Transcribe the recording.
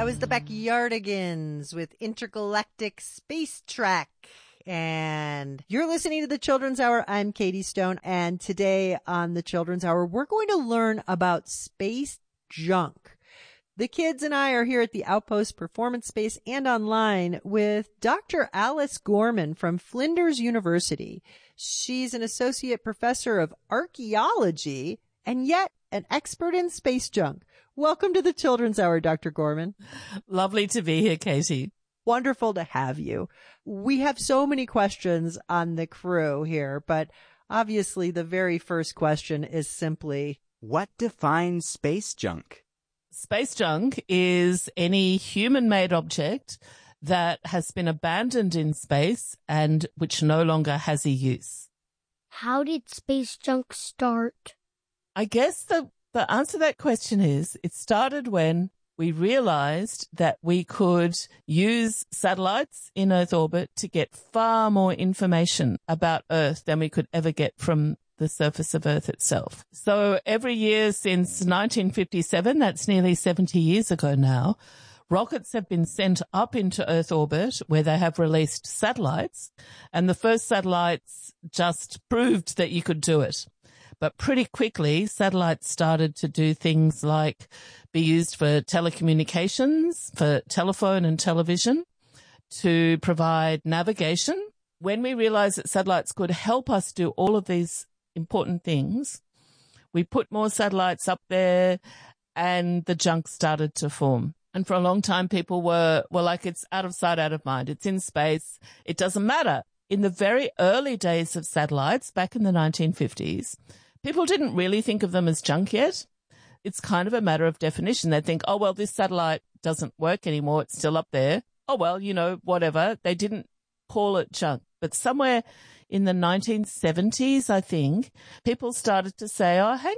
was the Backyardigans with Intergalactic Space Track. And you're listening to the Children's Hour. I'm Katie Stone. And today on the Children's Hour, we're going to learn about space junk. The kids and I are here at the Outpost Performance Space and online with Dr. Alice Gorman from Flinders University. She's an associate professor of archaeology and yet an expert in space junk. Welcome to the Children's Hour, Dr. Gorman. Lovely to be here, Katie. Wonderful to have you. We have so many questions on the crew here, but obviously the very first question is simply, what defines space junk? Space junk is any human-made object that has been abandoned in space and which no longer has a use. How did space junk start? I guess the answer to that question is it started when we realized that we could use satellites in Earth orbit to get far more information about Earth than we could ever get from the surface of Earth itself. So every year since 1957, that's nearly 70 years ago now, rockets have been sent up into Earth orbit where they have released satellites, and the first satellites just proved that you could do it. But pretty quickly, satellites started to do things like be used for telecommunications, for telephone and television, to provide navigation. When we realized that satellites could help us do all of these important things, we put more satellites up there and the junk started to form. And for a long time, people were like, it's out of sight, out of mind. It's in space. It doesn't matter. In the very early days of satellites, back in the 1950s, people didn't really think of them as junk yet. It's kind of a matter of definition. They think, oh, well, this satellite doesn't work anymore. It's still up there. Oh, well, whatever. They didn't call it junk. But somewhere in the 1970s, I think, people started to say, oh, hang